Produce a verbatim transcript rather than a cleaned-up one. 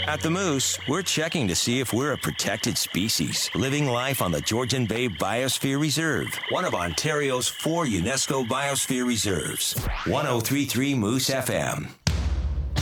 At the Moose, we're checking to see if we're a protected species, living life on the Georgian Bay Biosphere Reserve, one of Ontario's four UNESCO Biosphere Reserves. ten thirty-three Moose F M.